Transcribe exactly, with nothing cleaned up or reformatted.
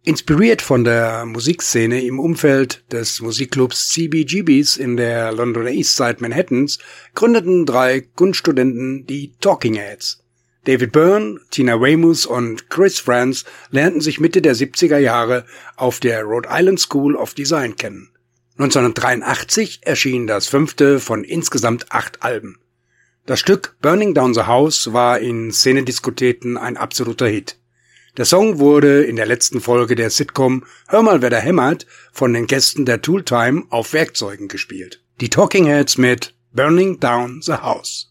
Inspiriert von der Musikszene im Umfeld des Musikclubs C B G Bs in der Londoner East Side Manhattans gründeten drei Kunststudenten die Talking Heads. David Byrne, Tina Weymouth und Chris Frantz lernten sich Mitte der siebziger Jahre auf der Rhode Island School of Design kennen. neunzehnhundertdreiundachtzig erschien das fünfte von insgesamt acht Alben. Das Stück Burning Down the House war in Szenediskotheken ein absoluter Hit. Der Song wurde in der letzten Folge der Sitcom Hör mal, wer da hämmert von den Gästen der Tooltime auf Werkzeugen gespielt. Die Talking Heads mit Burning Down the House.